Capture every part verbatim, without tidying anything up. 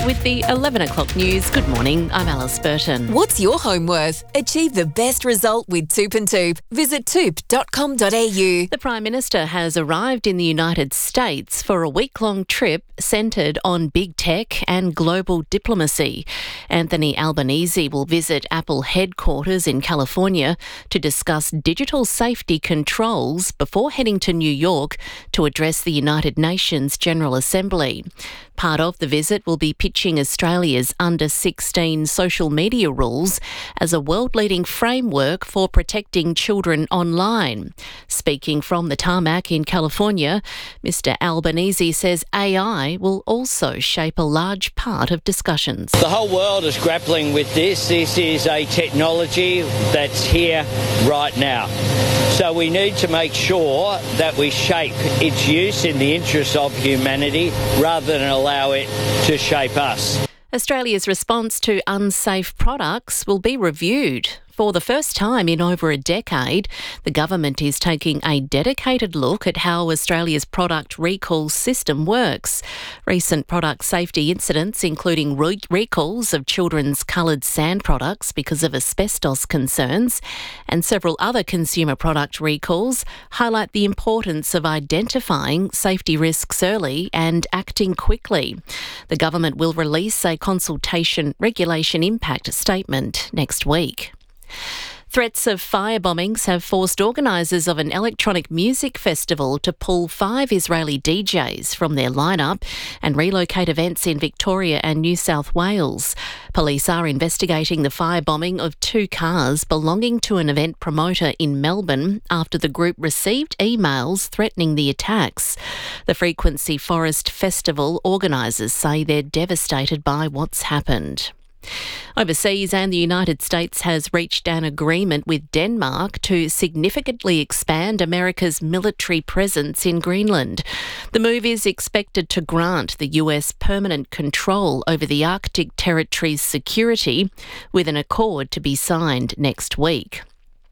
with the eleven o'clock news. Good morning, I'm Alice Burton. What's your home worth? Achieve the best result with Toop and Toop. Visit toop dot com dot a u. The Prime Minister has arrived in the United States for a week-long trip centred on big tech and global diplomacy. Anthony Albanese will visit Apple headquarters in California to discuss digital safety controls before heading to New York to address the United Nations General Assembly. Part of the visit will be pitching Australia's under sixteen social media rules as a world-leading framework for protecting children online. Speaking from the tarmac in California, Mister Albanese says A I will also shape a large part of discussions. The whole world is grappling with this. This is a technology that's here right now. So we need to make sure that we shape its use in the interest of humanity rather than allow it to shape us. Australia's response to unsafe products will be reviewed. For the first time in over a decade, the government is taking a dedicated look at how Australia's product recall system works. Recent product safety incidents, including re- recalls of children's coloured sand products because of asbestos concerns, and several other consumer product recalls, highlight the importance of identifying safety risks early and acting quickly. The government will release a consultation regulation impact statement next week. Threats of fire bombings have forced organisers of an electronic music festival to pull five Israeli D Js from their lineup and relocate events in Victoria and New South Wales. Police are investigating the firebombing of two cars belonging to an event promoter in Melbourne after the group received emails threatening the attacks. The Frequency Forest Festival organisers say they're devastated by what's happened. Overseas, and the United States has reached an agreement with Denmark to significantly expand America's military presence in Greenland. The move is expected to grant the U S permanent control over the Arctic territory's security, with an accord to be signed next week.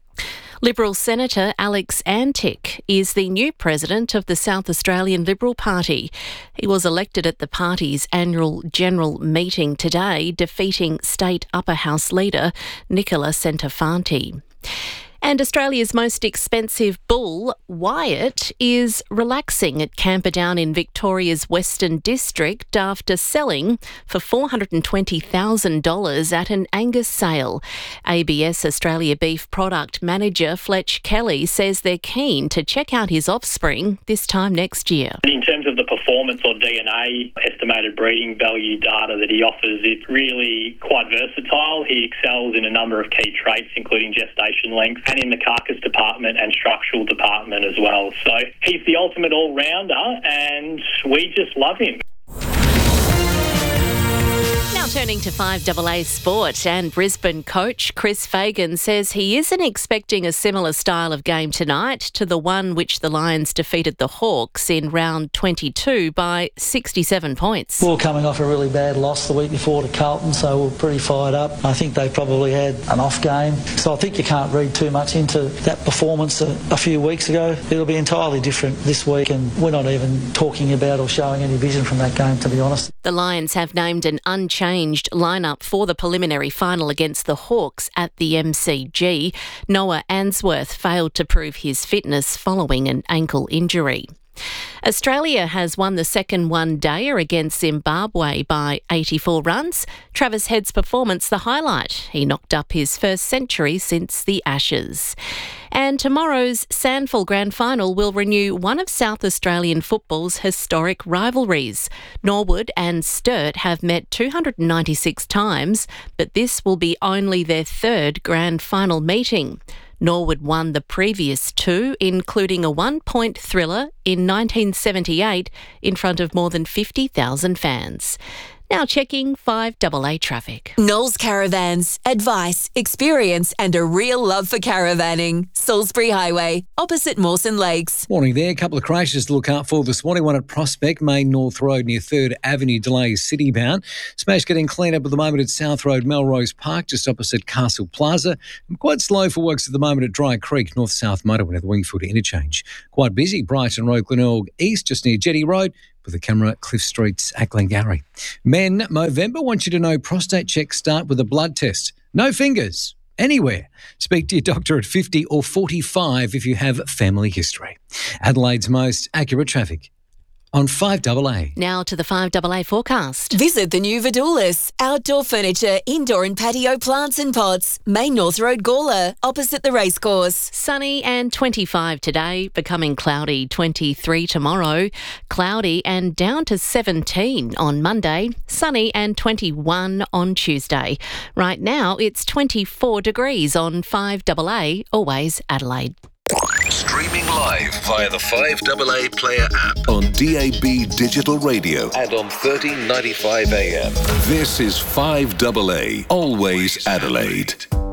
Liberal Senator Alex Antic is the new president of the South Australian Liberal Party. He was elected at the party's annual general meeting today, defeating state upper house leader Nicola Centofanti. And Australia's most expensive bull, Wyatt, is relaxing at Camperdown in Victoria's Western District after selling for four hundred twenty thousand dollars at an Angus sale. A B S Australia Beef Product Manager Fletch Kelly says they're keen to check out his offspring this time next year. In terms of the performance or D N A estimated breeding value data that he offers, it's really quite versatile. He excels in a number of key traits, including gestation length, and in the carcass department and structural department as well. So he's the ultimate all-rounder, and we just love him. Now turning to five A A sport, and Brisbane coach Chris Fagan says he isn't expecting a similar style of game tonight to the one which the Lions defeated the Hawks in round twenty-two by sixty-seven points. We were coming off a really bad loss the week before to Carlton, so we're pretty fired up. I think they probably had an off game, so I think you can't read too much into that performance a, a few weeks ago. It'll be entirely different this week, and we're not even talking about or showing any vision from that game, to be honest. The Lions have named an unchanged lineup for the preliminary final against the Hawks at the M C G. Noah Answorth failed to prove his fitness following an ankle injury. Australia has won the second one-dayer against Zimbabwe by eighty-four runs. Travis Head's performance the highlight. He knocked up his first century since the Ashes. And tomorrow's Sandful Grand Final will renew one of South Australian football's historic rivalries. Norwood and Sturt have met two hundred ninety-six times, but this will be only their third grand final meeting. Norwood won the previous two, including a one-point thriller in nineteen seventy-eight in front of more than fifty thousand fans. Now checking five A A traffic. Knowles Caravans. Advice, experience and a real love for caravanning. Salisbury Highway, opposite Mawson Lakes. Morning there. A couple of crashes to look out for this morning. One at Prospect, Main North Road near third Avenue, delays city-bound. Smash getting cleaned up at the moment at South Road, Melrose Park, just opposite Castle Plaza. And quite slow for works at the moment at Dry Creek, North-South Motorway at the Wingfield interchange. Quite busy, Brighton Road, Glenelg East, just near Jetty Road. With the camera, Cliff Street's Ackland-Gary. Men, Movember wants you to know prostate checks start with a blood test. No fingers. Anywhere. Speak to your doctor at fifty or forty-five if you have family history. Adelaide's most accurate traffic on five A A. Now to the five A A forecast. Visit the new Vidulis, outdoor furniture, indoor and patio plants and pots. Main North Road, Gawler, opposite the racecourse. Sunny and twenty-five today, becoming cloudy twenty-three tomorrow, cloudy and down to seventeen on Monday, sunny and twenty-one on Tuesday. Right now it's twenty-four degrees on five A A, always Adelaide. Streaming live via the five A A Player app on D A B Digital Radio and on thirteen ninety-five A M. This is five A A, always Adelaide.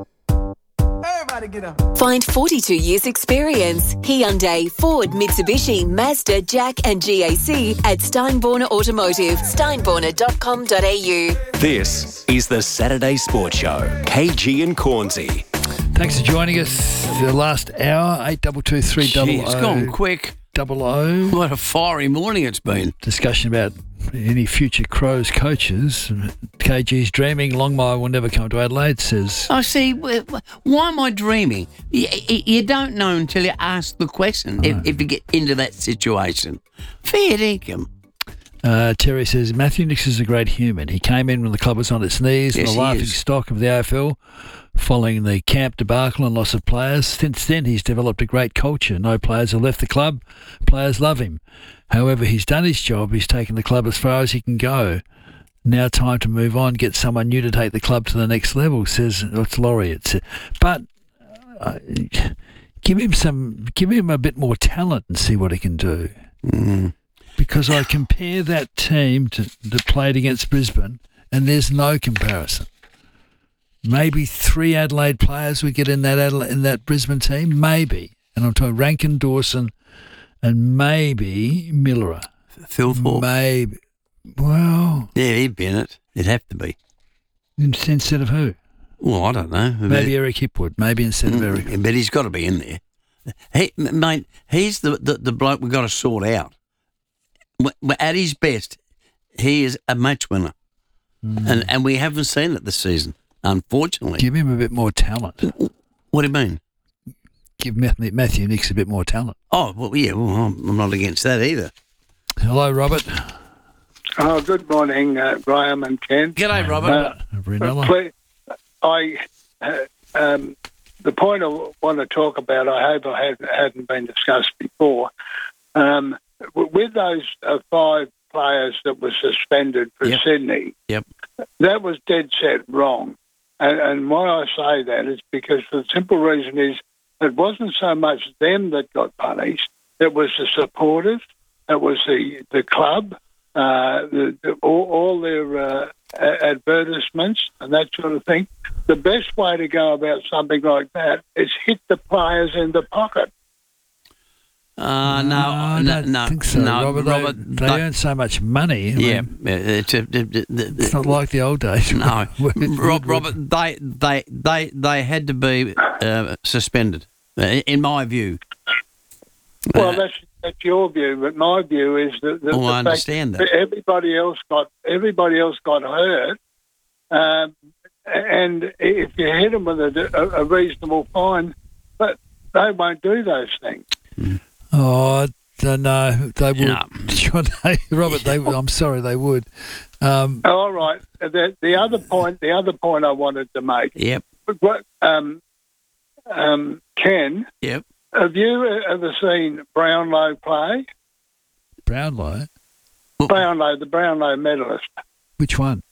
Everybody get up. Find forty-two years experience. Hyundai, Ford, Mitsubishi, Mazda, Jack and G A C at Steinborner Automotive. steinborner dot com dot a u. This is the Saturday Sports Show. K G and Cornsey. Thanks for joining us for the last hour. eight two two three double O. It's gone quick. Double O. What a fiery morning it's been. Discussion about any future Crows coaches. K G's dreaming Longmire will never come to Adelaide, says. I see. Why am I dreaming? You, you don't know until you ask the question, if, if you get into that situation. Fair dinkum. Uh, Terry says, Matthew Nix is a great human. He came in when the club was on its knees, yes, the laughing stock of the A F L, following the camp debacle and loss of players. Since then, he's developed a great culture. No players have left the club. Players love him. However, he's done his job. He's taken the club as far as he can go. Now time to move on, get someone new to take the club to the next level, says it's Laurie. It's, but uh, give him some, give him a bit more talent and see what he can do. Mm. Because I compare that team to, that played against Brisbane, and there's no comparison. Maybe three Adelaide players we get in that Adelaide, in that Brisbane team, maybe. And I'm talking Rankin, Dawson, and maybe Miller. Phil Thorpe. Maybe. Well, yeah, he'd be in it. It'd have to be. Instead of who? Well, I don't know. Maybe Eric Hipwood. Maybe instead mm, of Eric. But he's got to be in there. He, mate, he's the, the, the bloke we've got to sort out. At his best, he is a match winner. Mm. And and we haven't seen it this season, unfortunately. Give him a bit more talent. What do you mean? Give Matthew Nix a bit more talent. Oh, well, yeah, well, I'm not against that either. Hello, Robert. Oh, good morning, uh, Graham and Ken. G'day, Robert. Uh, please, I, uh, um, the point I want to talk about, I hope I had, hadn't been discussed before. Um, with those uh, five players that were suspended for yep. Sydney, yep. that was dead set wrong. And, and why I say that is because the simple reason is it wasn't so much them that got punished, it was the supporters, it was the, the club, uh, the, the, all, all their uh, advertisements and that sort of thing. The best way to go about something like that is hit the players in the pocket. Uh, no, no, I no, don't no, think so, no, Robert. Robert they, they earn so much money. I yeah, mean, it's, a, it, it, it, it's not like the old days. No, Rob, Robert, they, they, they, they had to be uh, suspended, in my view. Well, uh, that's that's your view, but my view is that the, oh, the I fact understand that. that everybody else got everybody else got hurt, um, and if you hit them with a, a reasonable fine, but they won't do those things. Mm. Oh, no, they would. No. Robert, they would. I'm sorry, they would. Um, All right. The, the other point, the other point I wanted to make. Yep. What, um, um, Ken. Yep. Have you ever seen Brownlow play? Brownlow. Brownlow, the Brownlow medalist. Which one?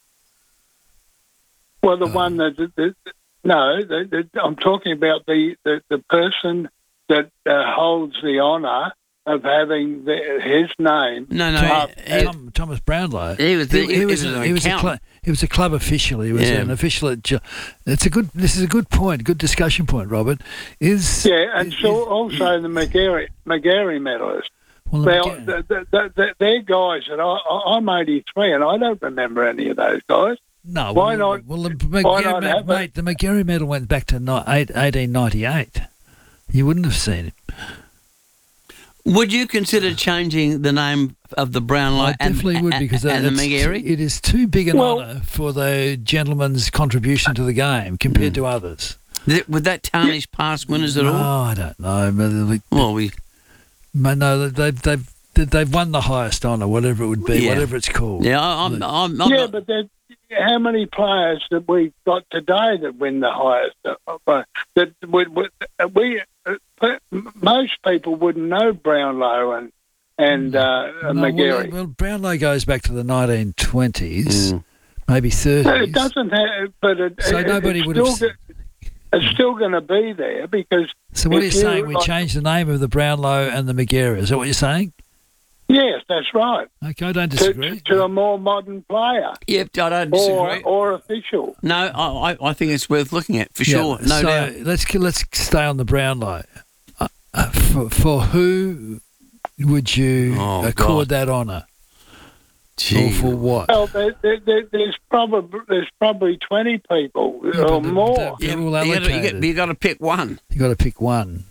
Well, the oh. one that. The, the, no, the, the, I'm talking about the the, the person that uh, holds the honour of having the, his name. No, no, Tom, he, Tom, Thomas Brownlow. He was. The, he, he was. was A, he was a. Cl- he was a club official. He was yeah. an official at. Ju- it's a good. This is a good point. Good discussion point, Robert. Is yeah, and is, so also the McGarry McGarry medalist. Well, now, McGarry. the, the, the, the, they're guys that I, I, I'm eighty-three, and I don't remember any of those guys. No, why well, not? Well, the McGarry, why not have mate, it? the McGarry medal went back to eighteen ninety-eight. You wouldn't have seen it. Would you consider changing the name of the Brownlow I and, definitely would, because and the it's- Magarey? it is too big an Well- honour for the gentleman's contribution to the game compared to others. Th- Would that tarnish past winners at No, all? I don't know. but we- Well, we but no, they've they've they've won the highest honour, whatever it would be, Yeah. whatever it's called. yeah, I- I'm, I'm, I'm yeah, not, but there- how many players that we've got today that win the highest? Uh, that we, we, we uh, most people wouldn't know Brownlow and and uh, No, Magarey. well, well, Brownlow goes back to the nineteen twenties, Mm. maybe It thirties. doesn't have, but it, So it, nobody it's would have still, s- go- It's still going to be there because. So what are you if saying? We like- change the name of the Brownlow and the Magarey. Is that what you're saying? Yes, that's right. Okay, I don't To, disagree. to a more modern player yep, I don't or disagree. or official. No, I, I I think it's worth looking at for Yeah, sure. No so doubt. let's let's stay on the Brownlow. Uh, uh, for, for who would you Oh, accord God. that honour? Gee. Or for what? Well, there, there, there, there's probably there's probably twenty people Yeah, or but the- more. the- They're all you allocated. got to pick one. You got to pick one.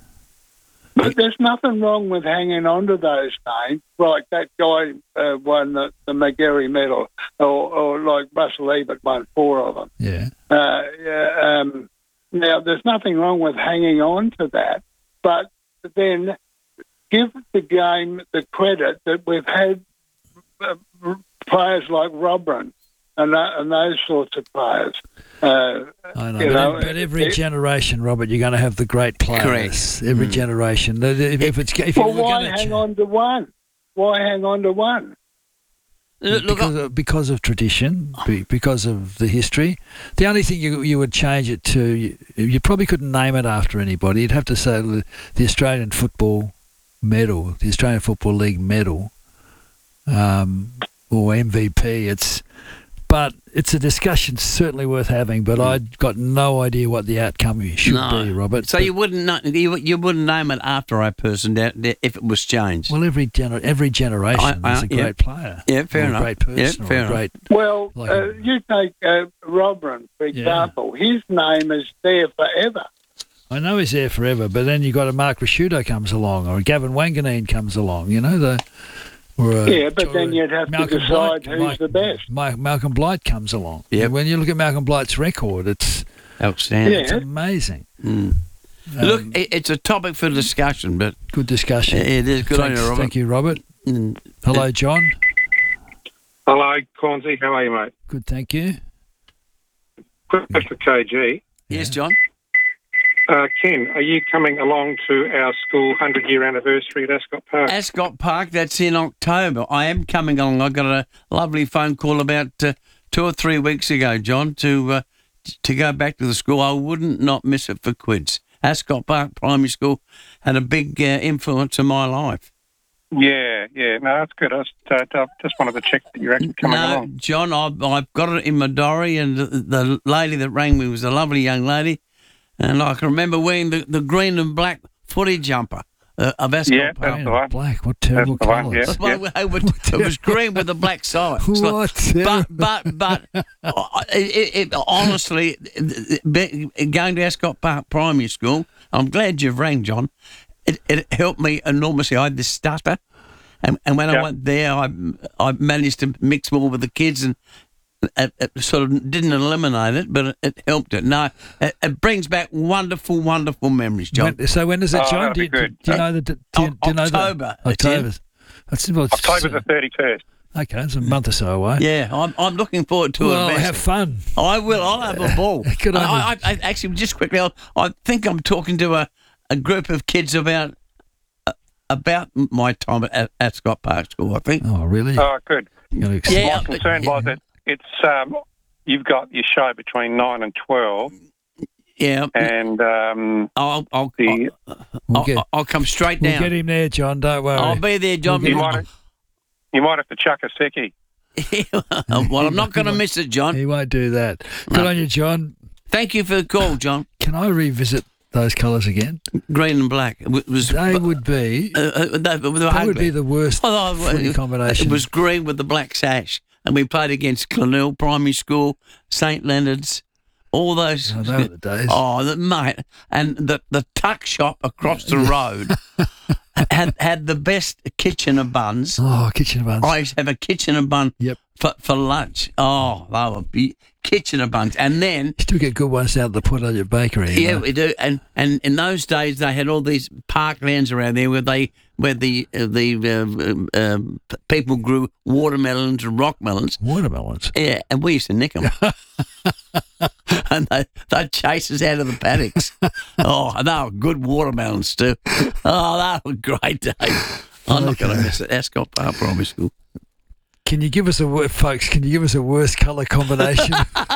But there's nothing wrong with hanging on to those names, like that guy uh, won the, the Magarey medal, or, or like Russell Ebert won four of them. Yeah. Uh, yeah, um, now, there's nothing wrong with hanging on to that, but then give the game the credit that we've had uh, players like Robran and, that, and those sorts of players. Uh, I know, you but, know, but every it- generation, Robert, you're going to have the great players. Correct. Every Mm. generation. If, if it's if well, you were why going hang to on to one? Why hang on to one? Look, look, because of, because of tradition, be- because of the history. The only thing you you would change it to, you, you probably couldn't name it after anybody. You'd have to say the, the Australian Football Medal, the Australian Football League Medal, um, or M V P. It's but it's a discussion certainly worth having. But I'd got no idea what the outcome should No. be, Robert. So But- you wouldn't know, you, you wouldn't name it after a person that, that if it was changed. well, every gener- every generation I- I- is a yeah. great player. Yeah, fair or enough. A great person. Yeah, fair or a enough. great. Well, Like- uh, you take uh, Robran, for example. His name is there forever. I know he's there forever, but then you got a Mark Rasciuto comes along, or a Gavin Wanganeen comes along. You know the. Or a, Yeah, but then or you'd have to Malcolm decide Blight- who's Mike- the best. Mike, Malcolm Blight comes along. Yep. And when you look at Malcolm Blight's record, it's Outstanding. Yeah. it's amazing. Mm. Um, Look, it, it's a topic for discussion, but good discussion. it is good Thanks, on you, Robert. Thank you, Robert. Mm. Hello, John. Hello, Cornsey. How are you, mate? Good, thank you. Quick for K G. Yes, John. Uh, Ken, are you coming along to our school one hundred year anniversary at Ascot Park? Ascot Park, that's in October. I am coming along. I got a lovely phone call about uh, two or three weeks ago, John, to uh, to go back to the school. I wouldn't not miss it for quids. Ascot Park Primary School had a big uh, influence in my life. Yeah, yeah. No, that's good. I just, uh, I just wanted to check that you're actually coming no, along. John, I've, I've got it in my diary, and the, the lady that rang me was a lovely young lady, and I can remember wearing the, the green and black footy jumper uh, of Ascot Yeah, Park. that's the one. Black, what terrible That's the one, colours. yeah. Well, it, was, it was green with the black side. It's like- What? but but but uh, it, it, honestly, be- going to Ascot Park Primary School, I'm glad you've rang, John. It, it helped me enormously. I had this stutter, and, and when I Yeah. went there, I I managed to mix more with the kids, and it, it sort of didn't eliminate it, but it, it helped it. No, it, it brings back wonderful, wonderful memories, John. When, so when is it, Oh, John? that'd Do, be you- do, good. do you know the? Do, you- do you know the- October, it's in. October. That's well, it's, October the thirty-first. Okay, it's a month or so away. Yeah, I'm I'm looking forward to Well, it. have fun. I will. I'll have a ball. Good on I, I, you. I, actually, just quickly, I, I think I'm talking to a, a group of kids about uh, about my time at Ascot Park School. I think. Oh, really? Oh, good. You're gonna ex- Yeah. My concern was that it's um, you've got your show between nine and twelve, Yeah. and um, I'll I'll, the I'll, We'll I'll, get- I'll come straight We'll down. get him there, John. Don't worry. I'll be there, John. We'll you get might have, you might have to chuck a secchi. Well, I'm not going to miss it, John. He won't do that. Good No. on you, John. Thank you for the call, John. Can I revisit those colours again? Green and black. It wa- was. They would be. Uh, uh, they, they were That would ugly. be the worst Oh, oh, footy it- combination. It was green with the black sash, and we played against Clonell Primary School, Saint Leonard's, all those. Oh, those were the days. Oh, the, mate, and the the tuck shop across the road had had the best kitchen of buns. Oh, kitchen of buns. I used to have a kitchen of bun. Yep. For, for lunch. Oh, they were be- kitchen of buns. And then... You still get good ones out of the Portallo Bakery. Yeah, know? we do. And and in those days, they had all these parklands around there where they where the uh, the uh, uh, people grew watermelons and rock melons. Watermelons? Yeah, and we used to nick them. And they, they'd chase us out of the paddocks. Oh, they were good watermelons too. Oh, they were great days. I'm not going to miss it. Ascot Park Primary School. Can you give us a word, folks? Can you give us a worst colour combination?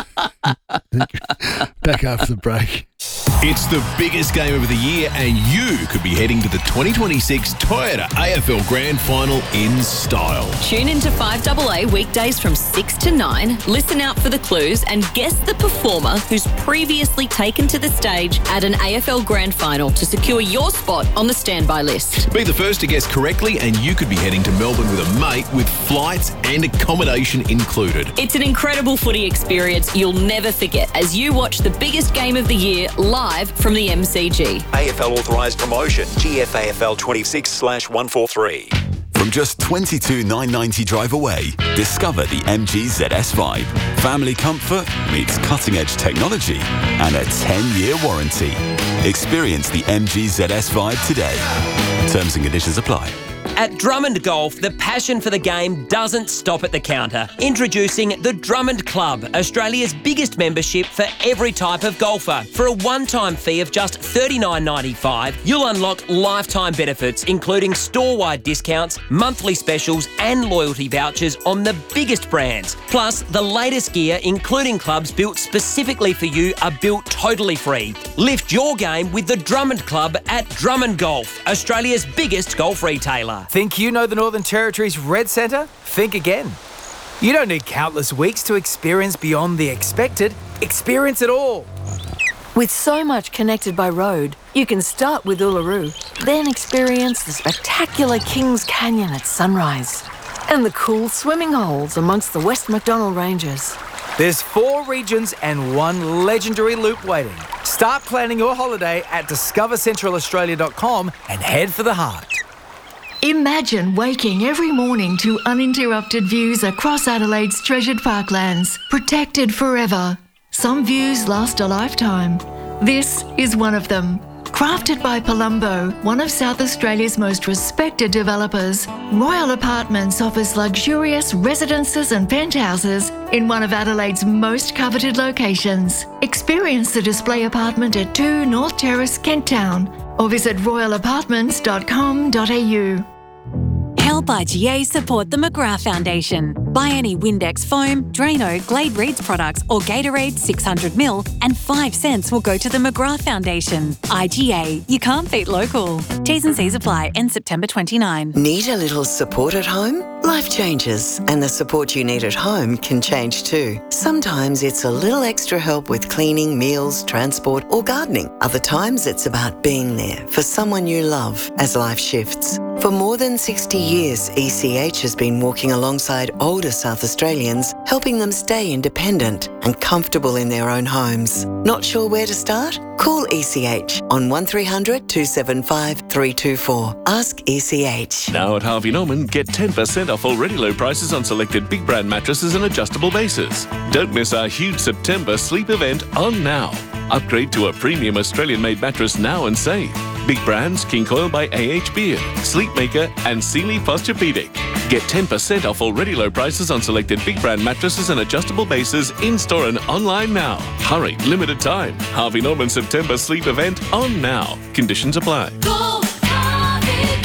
Back after the break. It's the biggest game of the year, and you could be heading to the twenty twenty-six Toyota A F L Grand Final in style. Tune into five A A weekdays from six to nine. Listen out for the clues and guess the performer who's previously taken to the stage at an A F L Grand Final to secure your spot on the standby list. Be the first to guess correctly, and you could be heading to Melbourne with a mate with flights and accommodation included. It's an incredible footy experience you'll never forget as you watch the biggest game of the year live from the M C G. A F L authorised promotion, G F A F L twenty-six slash one forty-three. From just twenty-two thousand nine hundred ninety drive away, discover the M G Z S Vibe. Family comfort meets cutting-edge technology and a ten-year warranty. Experience the M G Z S Vibe today. Terms and conditions apply. At Drummond Golf, the passion for the game doesn't stop at the counter. Introducing the Drummond Club, Australia's biggest membership for every type of golfer. For a one-time fee of just thirty-nine ninety-five, you'll unlock lifetime benefits, including store-wide discounts, monthly specials, and loyalty vouchers on the biggest brands. Plus, the latest gear, including clubs built specifically for you, are built totally free. Lift your game with the Drummond Club at Drummond Golf, Australia's biggest golf retailer. Think you know the Northern Territory's Red Centre? Think again. You don't need countless weeks to experience beyond the expected. Experience it all. With so much connected by road, you can start with Uluru, then experience the spectacular Kings Canyon at sunrise and the cool swimming holes amongst the West Macdonnell Ranges. There's four regions and one legendary loop waiting. Start planning your holiday at discover central australia dot com and head for the heart. Imagine waking every morning to uninterrupted views across Adelaide's treasured parklands, protected forever. Some views last a lifetime. This is one of them. Crafted by Palumbo, one of South Australia's most respected developers, Royal Apartments offers luxurious residences and penthouses in one of Adelaide's most coveted locations. Experience the display apartment at two North Terrace, Kent Town, or visit royal apartments dot com dot a u. Help I G A support the McGrath Foundation. Buy any Windex foam, Drano, Glade Reeds products or Gatorade six hundred mil and five cents will go to the McGrath Foundation. I G A, you can't beat local. T's and C's apply. End September twenty-ninth. Need a little support at home? Life changes, and the support you need at home can change too. Sometimes it's a little extra help with cleaning, meals, transport, or gardening. Other times it's about being there for someone you love as life shifts. For more than sixty years, E C H has been walking alongside older South Australians, helping them stay independent and comfortable in their own homes. Not sure where to start? Call E C H on one three hundred two seven five three two four. Ask E C H. Now at Harvey Norman, get ten percent off already low prices on selected big brand mattresses and adjustable bases. Don't miss our huge September sleep event on now. Upgrade to a premium Australian-made mattress now and save. Big brands, King Coil by A H Beard, Sleepmaker and Sealy Posturepedic. Get ten percent off already low prices on selected big brand mattresses and adjustable bases in-store and online now. Hurry, limited time. Harvey Norman September sleep event on now. Conditions apply. Go, Harvey,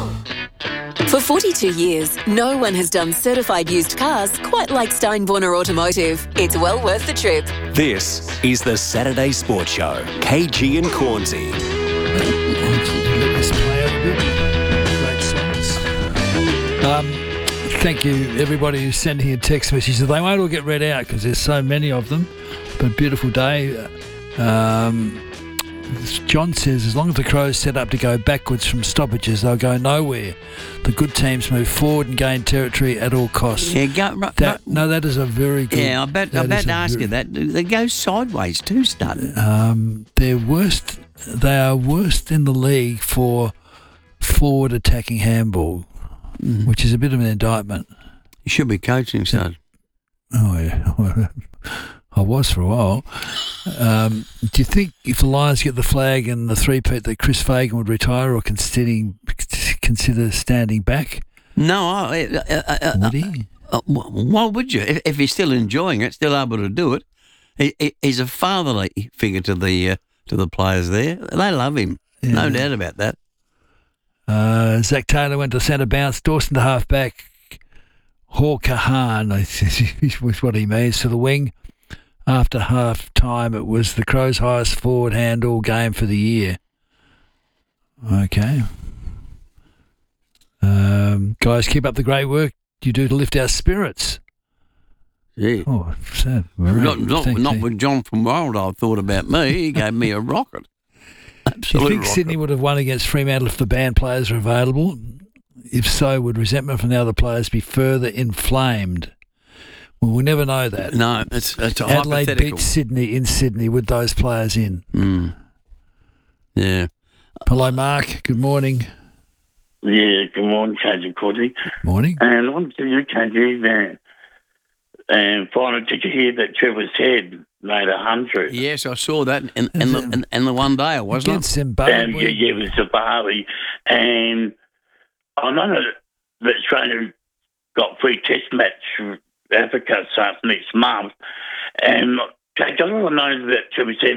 go. For forty-two years, no one has done certified used cars quite like Steinborner Automotive. It's well worth the trip. This is the Saturday Sports Show. K G and Cornsey. Um, thank you, everybody who's sending in text messages. They won't all get read out because there's so many of them. But beautiful day. Um, John says, as long as the Crows set up to go backwards from stoppages, they'll go nowhere. The good teams move forward and gain territory at all costs. Yeah, go, right, that, right. No, that is a very good... Yeah, I'm about, I'm about to ask you that. They go sideways too, Stud. Um, they're worst... They are worst in the league for forward attacking handball, mm. which is a bit of an indictment. You should be coaching, Stud. Oh, yeah. I was for a while. Um, do you think if the Lions get the flag and the three-peat that Chris Fagan would retire or considering, consider standing back? No. I, uh, uh, would he? Uh, uh, why would you? If, if he's still enjoying it, still able to do it, he, he, he's a fatherly figure to the uh, to the players there. They love him. Yeah. No doubt about that. Uh, Zach Taylor went to centre bounce. Dawson to half-back. Hawker Hahn was what he means to the wing. After half time, it was the Crows' highest forward handball game for the year. Okay. Um, guys, keep up the great work you do to lift our spirits. Yeah. Oh, sad. Not, not, not with John from Wild, I thought about me. He gave me a rocket. Absolute Do you think rocket. Sydney would have won against Fremantle if the band players are available? If so, would resentment from the other players be further inflamed? Well, we never know that. No, it's, it's a Adelaide hypothetical. beat Sydney in Sydney with those players in. Mm. Yeah. Hello, Mark. Good morning. Yeah, good morning, K G Cordy. Morning. And on to you, K G, then. And finally, did you hear that Trevor's head made a hundred? Yes, I saw that in, in, the, in, in the one day, wasn't Against it? Zimbabwe. And, yeah, yeah, it was Zimbabwe. And I know that Australia got free test match for Africa starts next month. And I don't know that Trevor said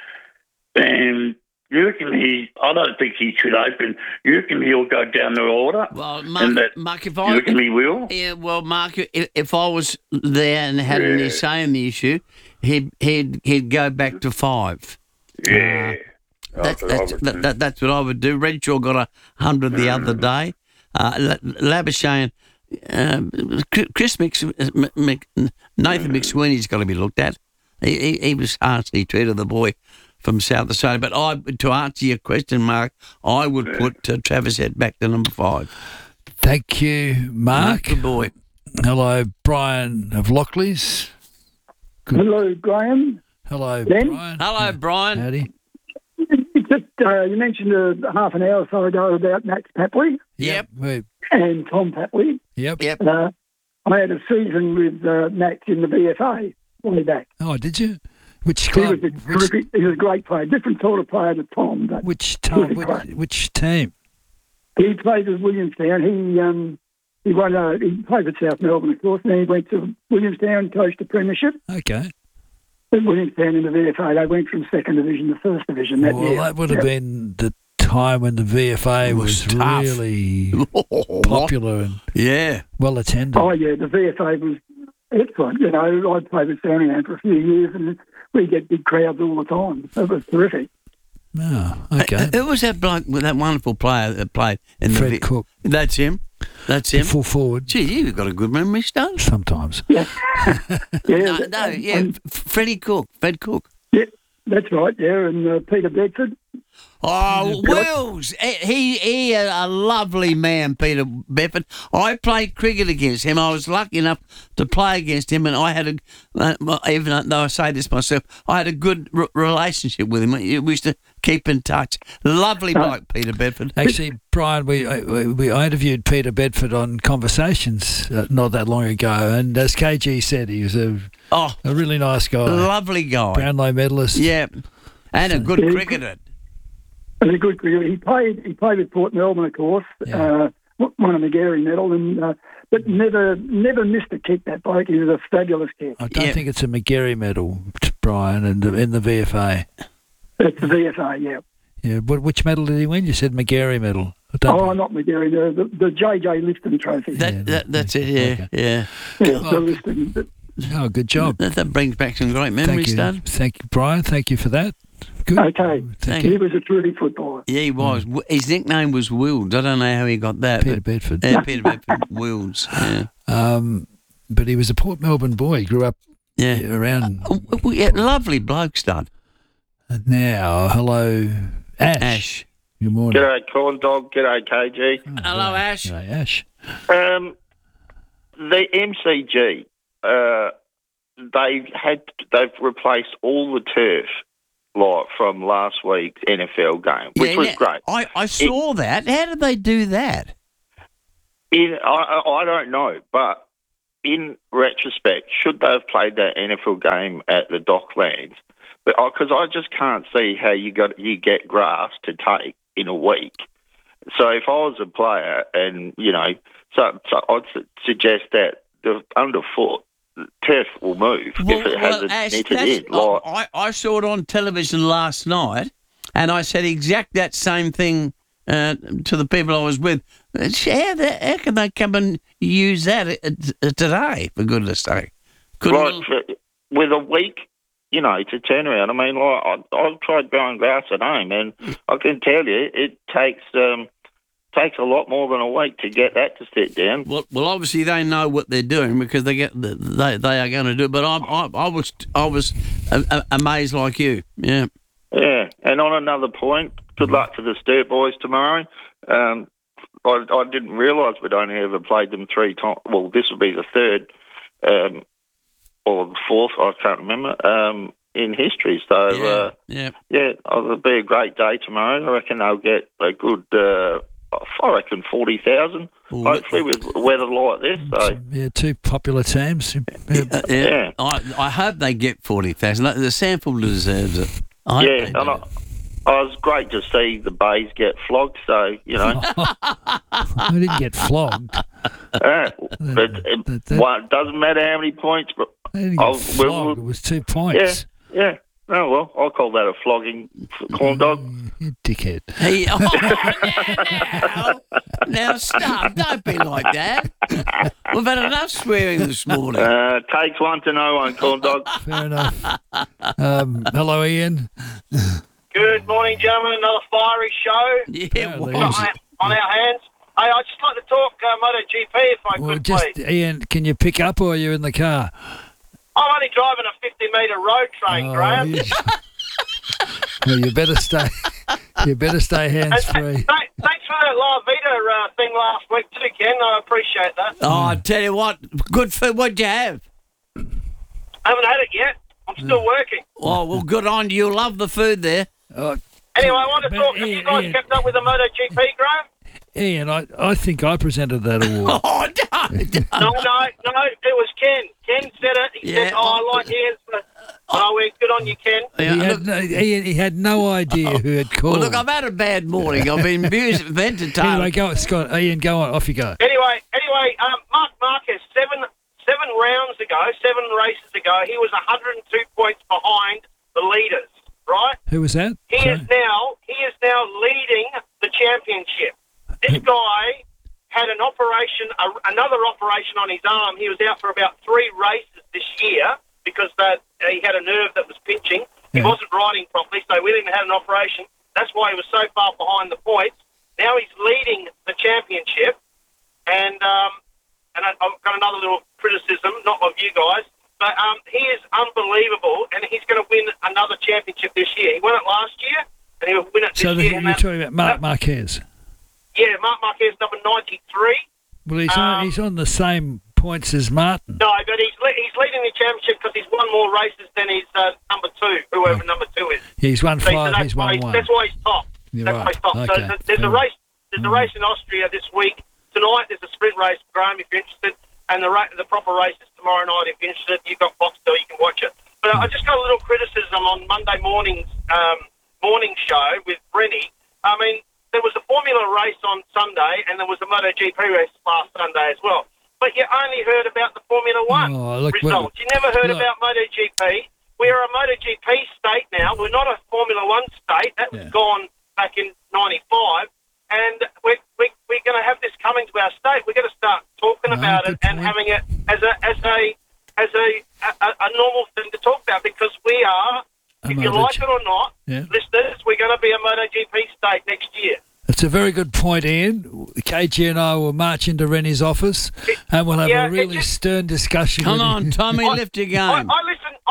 that. And you reckon he, I don't think he should open. You reckon he'll go down the order? Well, Mark, and that, Mark if you I... reckon he will? Yeah, well, Mark, if, if I was there and had any Yeah. say in the issue, he'd, he'd, he'd go back to five. Yeah. Uh, that's, that's, that, that, that's what I would do. Redshaw got a hundred the other day. Uh, Labuschagne, um, Chris Mix, Mc, Nathan McSweeney's got to be looked at. He, he, he was harshly treated, the boy from South Australia. But I, to answer your question, Mark, I would put uh, Travis Head back to number five. Thank you, Mark. Good boy. Hello, Brian of Lockleys. Good. Hello, Graham. Hello, Ben. Brian. Hello, Brian. Howdy. It's just, uh, you mentioned uh, half an hour or so ago about Max Papley Yep. Wait. and Tom Papley. Yep. Yep. Uh, I had a season with uh, Max in the V F A way back. Oh, did you? Which He club? was, a Which, terrific, he was a great player, different sort of player to Tom. But which, time, terrific which, player. which team? He played with Williamstown. He um, he won. Uh, he played for South Melbourne, of course. And then he went to Williamstown, coached the premiership. Okay. At Williamstown in the V F A, they went from second division to first division that Well, year. that would have been the time when the V F A was, was tough. really popular and Yeah. well attended. Oh yeah, the V F A was excellent. You know, I played with Sandringham for a few years, and we get big crowds all the time. It was terrific. Oh, okay. Who was that bloke, that wonderful player that played in Fred the... Vi- Cook. That's him. That's him. Full forward. Gee, you've got a good memory, Stud. Sometimes. Yeah, yeah, No, no, yeah, um, F- Freddie Cook, Fred Cook. yeah, that's right. Yeah, and uh, Peter Bedford. Oh, Wills! He he, a lovely man, Peter Bedford. I played cricket against him. I was lucky enough to play against him, and I had a, uh, even though I say this myself, I had a good r- relationship with him. We used to keep in touch. Lovely bloke, Peter Bedford. Actually, Brian, we, we we I interviewed Peter Bedford on Conversations uh, not that long ago, and as K G said, he was a Oh, a really nice guy, lovely guy. Brownlow medalist. Yeah, and a good Yeah, cricketer. And a good cricketer. He played. He played with Port Melbourne, of course. Yeah. Uh, won a Magarey medal, and uh, but never never missed a kick. That bloke. He was a fabulous kick. I don't Yeah. think it's a Magarey medal, Brian, in the, in the V F A. That's the V F A. Yeah. Yeah, what, which medal did he win? You said Magarey medal. I don't Oh, know. not Magarey. The, the the J J Lifton Trophy. That, Yeah, that that's it. Yeah, okay. yeah. yeah, the Lifton. Oh, good job. That, that brings back some great Thank memories, you, Stud. thank you, Brian. Thank you for that. Good. Okay. Thank He you, was a terrific footballer. Yeah, he was. W His nickname was Wills. I don't know how he got that. Peter but- Bedford. Yeah, Peter Bedford. Wills. Yeah. Um, but he was a Port Melbourne boy. He grew up Yeah. around. Oh, w- w- yeah, lovely bloke, Stud. And now, hello, Ash. Ash. Good morning. G'day, Corn Dog. G'day, K G. Hello, Ash. G'day, Ash. Um, the M C G, uh, they had they've replaced all the turf, like from last week's N F L game, which Yeah, was now, great. I, I saw It- that. How did they do that? In I, I I don't know, but in retrospect, should they have played that N F L game at the Docklands? But because I just can't see how you got you get grass to take in a week. So if I was a player, and you know, so, so I'd su- suggest that the underfoot turf will move if it hasn't Ash, knitted that's- in. Like, I, I saw it on television last night, and I said exact that same thing uh, to the people I was with. How, the, how can they come and use that uh, uh, today, for goodness sake? Couldn't like for, with a week, you know, to turn around. I mean, like I, I've tried growing grass at home, and I can tell you, it takes um, takes a lot more than a week to get that to sit down. Well, well, obviously they know what they're doing because they get they they are going to do it. But I I, I was I was uh, uh, amazed like you. Yeah. Yeah, and on another point, good luck to the Sturt boys tomorrow. Um, I, I didn't realise we'd only ever played them three times. Well, this will be the third, um, or the fourth, I can't remember, um, in history. So, yeah, uh, yeah, yeah, it'll be a great day tomorrow. I reckon they'll get a good, uh, I reckon, forty thousand, hopefully, with weather like this. So. Yeah, two popular teams. Yeah, yeah. Yeah. I I hope they get forty thousand. The sample deserves it. I Yeah, and I, I was great to see the Bays get flogged, so, you know. We didn't get flogged. Uh, but it, well, it doesn't matter how many points, but They didn't get I'll- we'll- flogged. It was two points. Yeah, yeah. Oh, well, I'll call that a flogging for Corn Dog. You dickhead. Hey, oh, now, now stop! Don't be like that. We've had enough swearing this morning. Uh, takes one to know one, Corn Dog. Fair enough. Um, hello, Ian. Good morning, gentlemen. Another fiery show Yeah, on, our, on our hands. Hey, I'd just like to talk uh, MotoGP if I Well, could, just please. Ian, can you pick up or are you in the car? I'm only driving a fifty metre road train, Oh, Graham. you, well, you better stay. You better stay hands free. Th- thanks for that La Vida uh, thing last week too, Ken. I appreciate that. Oh, I tell you what, good food. What'd you have? I haven't had it yet. I'm still working. Oh, well, good on you. You'll love the food there. Oh, Anyway, I want to talk. Have you guys kept up with the MotoGP, Graham? Ian, I, I think I presented that award. Oh, no. No, no, no. It was Ken. Ken said it. He Yeah. said, "Oh, I like Ian's." For... Oh, well, good on you, Ken. He had, no, Ian, he had no idea who had called. Well, look, I've had a bad morning. I've been abused for entertainment. Anyway, go, Scott. Ian, go on. Off you go. Anyway, anyway, um, Mark Marquez, seven seven rounds ago, seven races ago, he was one hundred two points behind the leaders. Right? Who was that? He Sorry. is now he is now leading the championship. This guy had an operation, a, another operation on his arm. He was out for about three races this year because that he had a nerve that was pinching. He wasn't riding properly, so we didn't have an operation. That's why he was so far behind the points. Now he's leading the championship, and um, and I, I've got another little criticism, not of you guys, but um, he is unbelievable, and he's going to win another championship this year. He won it last year, and he'll win it this So the, year. you're and that- talking about Mark Marquez. yeah, Mark Marquez, number ninety-three. Well, he's on, he's on the same points as Martin. No, but he's le- he's leading the championship because he's won more races than his uh, number two, whoever number two is. He's won So five. that's He's why won he's, one. That's why he's top. You're that's right. why he's top. Okay. So there's, there's a Fair. race. There's a race in Austria this week. Tonight there's a sprint race, Graham, if you're interested, and the ra- the proper race is tomorrow night. If you're interested, you've got Foxtel, you can watch it. But I just got a little criticism on Monday morning's um, morning show with Brenny. I mean, there was a Formula race on Sunday, and there was a MotoGP race last Sunday as well. But you only heard about the Formula One Oh, look, results. You never heard look. about MotoGP. We are a MotoGP state now. We're not a Formula One state. That was gone back in ninety-five. And we're, we're, we're going to have this coming to our state. We're going to start talking about it and having it as a as a as a, a, a normal thing to talk about, because we are, A if you Moto- like it or not, Yeah. listeners, we're going to be a MotoGP state next year. That's a very good point, Ian. K G and I will march into Rennie's office and we'll have Yeah, a it really just- stern discussion. Come with on, him. Tommy, lift your game. I, I listen. I listen to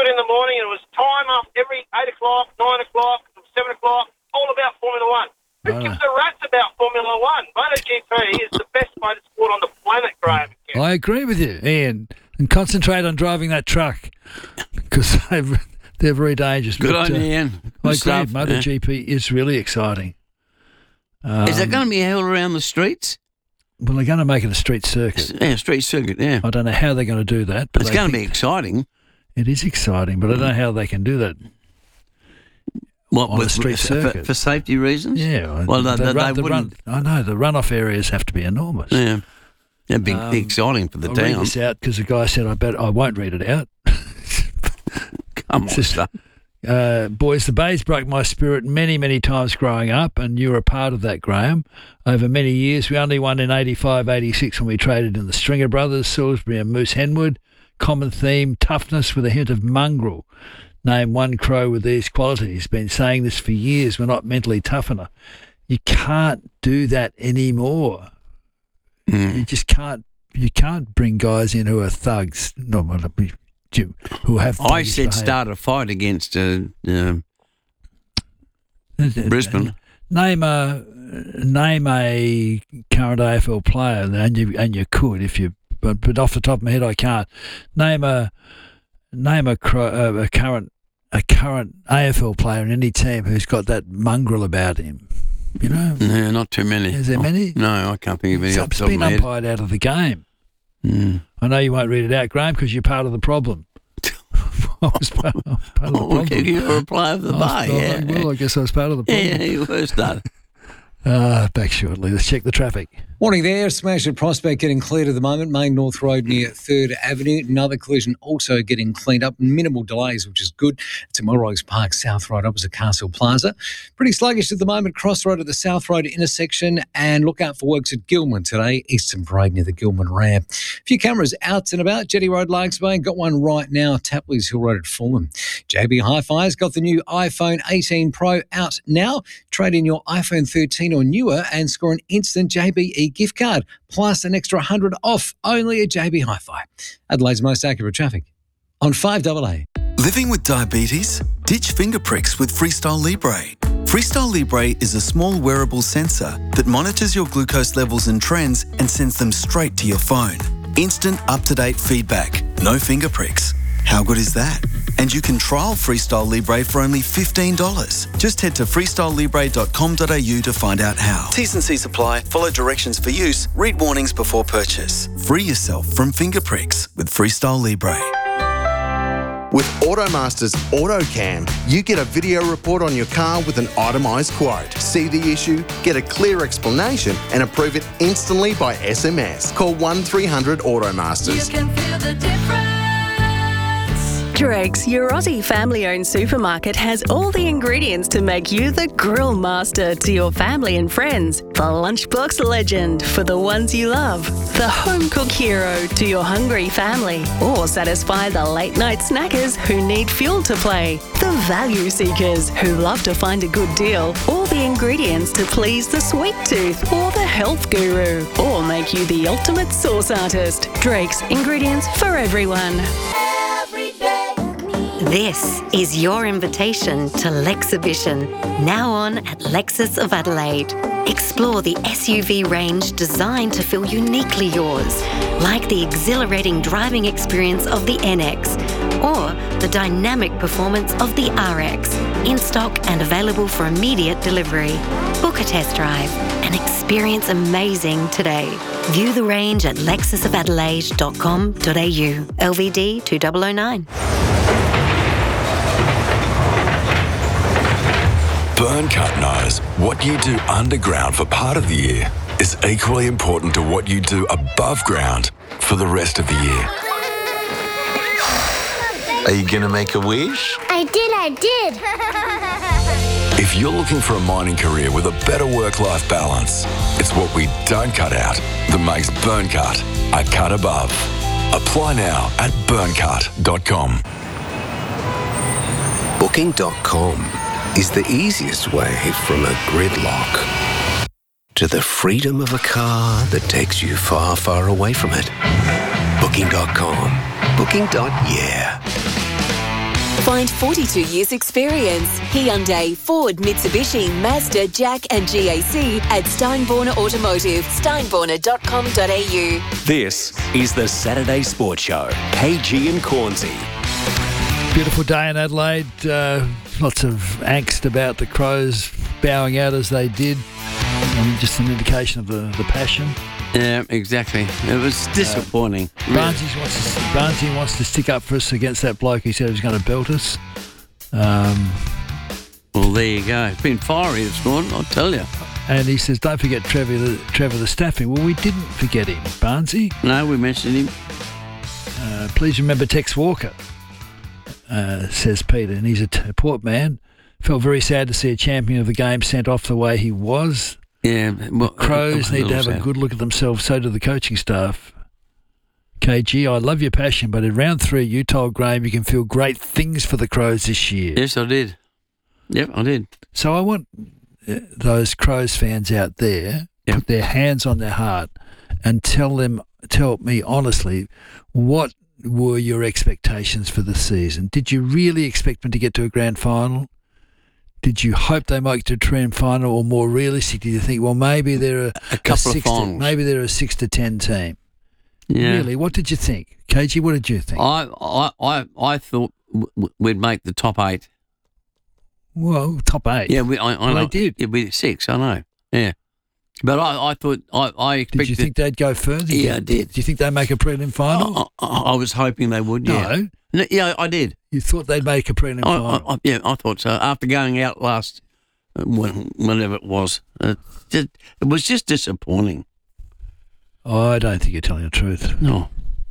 it in the morning, and it was time up every eight o'clock, nine o'clock, seven o'clock, all about Formula One. Who Oh. gives a rat's about Formula One? MotoGP is the best motorsport on the planet, Graham. I agree with you, Ian. And concentrate on driving that truck because they're very dangerous. Good But, on you, uh, Ian. I Good agree. stuff, MotoGP is really exciting. Um, Is it going to be held around the streets? Well, they're going to make it a street circuit. Yeah, street circuit, yeah. I don't know how they're going to do that. But It's they going to think- be exciting. It is exciting, but I don't know how they can do that. What, on a with- street for- circuit. For safety reasons? Yeah. Well, they, the they, run- they the run- wouldn't. I know, the runoff areas have to be enormous. Yeah. That'd be Um, exciting for the I'll read town. this out because the guy said I bet I won't read it out. Come on, son. Uh, boys, the Bays broke my spirit many, many times growing up, and you were a part of that, Graham. Over many years, we only won in eighty-five, eighty-six when we traded in the Stringer Brothers, Salisbury and Moose Henwood. Common theme, toughness with a hint of mongrel. Name one crow with these qualities. Been saying this for years. We're not mentally tough enough. You can't do that anymore. Mm. You just can't. You can't bring guys in who are thugs. No, who have. I thuggish said behaviour. start a fight against uh, uh, Brisbane. Name a name a current A F L player, and you and you could if you, but, but off the top of my head I can't. Name a name a, cro- a current a current A F L player in any team who's got that mongrel about him. You know, No, not too many. Is there Oh, many? No, I can't think of any It's off the top of been my head. umpired out of the game. Mm. I know you won't read it out, Graham, because you're part of the problem. I was part, I was part of the Oh, problem. okay, you were a player of the I was- bar, yeah. Well, I guess I was part of the problem. Yeah, you were started. Uh, back shortly. Let's check the traffic. Morning there. Smash at Prospect getting cleared at the moment. Main North Road near third Avenue. Another collision also getting cleaned up. Minimal delays, which is good. It's at Melrose Park, South Road, opposite Castle Plaza. Pretty sluggish at the moment. Crossroad at the South Road intersection. And look out for works at Gilman today. Eastern Parade near the Gilman ramp. A few cameras out and about. Jetty Road, Larks Bay. Got one right now. Tapley's Hill Road at Fulham. J B Hi-Fi's got the new iPhone eighteen Pro out now. Trade in your iPhone thirteen or newer and score an instant J B E gift card, plus an extra one hundred off only at J B Hi-Fi. Adelaide's most accurate traffic on five A A. Living with diabetes? Ditch finger pricks with Freestyle Libre. Freestyle Libre is a small wearable sensor that monitors your glucose levels and trends and sends them straight to your phone. Instant, up-to-date feedback. No finger pricks. How good is that? And you can trial Freestyle Libre for only fifteen dollars. Just head to freestyle libre dot com dot a u to find out how. T's and C's apply. Follow directions for use. Read warnings before purchase. Free yourself from finger pricks with Freestyle Libre. With Automaster's AutoCam, you get a video report on your car with an itemised quote. See the issue, get a clear explanation, and approve it instantly by S M S. Call one three hundred Automasters. You can feel the difference. Drake's, your Aussie family-owned supermarket, has all the ingredients to make you the grill master to your family and friends. The lunchbox legend for the ones you love. The home-cook hero to your hungry family. Or satisfy the late-night snackers who need fuel to play. The value seekers who love to find a good deal. All the ingredients to please the sweet tooth or the health guru. Or make you the ultimate sauce artist. Drake's, ingredients for everyone. This is your invitation to Lexhibition, now on at Lexus of Adelaide. Explore the S U V range designed to feel uniquely yours, like the exhilarating driving experience of the N X or the dynamic performance of the R X, in stock and available for immediate delivery. Book a test drive and experience amazing today. View the range at lexus of adelaide dot com dot a u. L V D two thousand nine. Burncut knows what you do underground for part of the year is equally important to what you do above ground for the rest of the year. Are you going to make a wish? I did, I did. If you're looking for a mining career with a better work-life balance, it's what we don't cut out that makes Burncut a cut above. Apply now at burncut dot com. Booking dot com is the easiest way from a gridlock to the freedom of a car that takes you far, far away from it. Booking dot com. Booking. Yeah. Find forty-two years experience. Hyundai, Ford, Mitsubishi, Mazda, Jack and G A C at Steinborner Automotive, steinborner dot com dot a u. This is the Saturday Sports Show. K G and Cornsey. Beautiful day in Adelaide. Uh, lots of angst about the Crows bowing out as they did. And just an indication of the, the passion. Yeah, exactly. It was disappointing. Uh, Barnsley wants to, Barnsley wants to stick up for us against that bloke who said he was going to belt us. Um, well, there you go. It's been fiery this morning, I'll tell you. And he says, don't forget Trevor the, Trevor the Staffy. Well, we didn't forget him, Barnsley. No, we mentioned him. Uh, please remember Tex Walker, uh, says Peter, and he's a, t- a port man. Felt very sad to see a champion of the game sent off the way he was. Yeah, well, the Crows need to have sad. a good look at themselves, so do the coaching staff. K G, I love your passion, but in round three, you told Graham you can feel great things for the Crows this year. Yes, I did. Yep, I did. So I want uh, those Crows fans out there yep. put their hands on their heart and tell them, tell me honestly, what were your expectations for the season? Did you really expect them to get to a grand final? Did you hope they might get to a grand final, or more realistic, do you think, well, maybe they're a, a couple a of finals. To, maybe they're a six to ten team? Yeah. Really, what did you think, K G? What did you think? I I I, I thought w- we'd make the top eight. Well, top eight. Yeah, we. I, I well, know. they did. Yeah, we six. I know. Yeah, but I, I thought I, I expected. Did you think they'd go further? Did Yeah, you, I did. Do you think they'd make a prelim final? I, I, I was hoping they would. Yeah. No. no. Yeah, I did. You thought they'd make a prelim I, final? I, I, yeah, I thought so. After going out last, when, whenever it was, uh, just, it was just disappointing. Oh, I don't think you're telling the truth. No.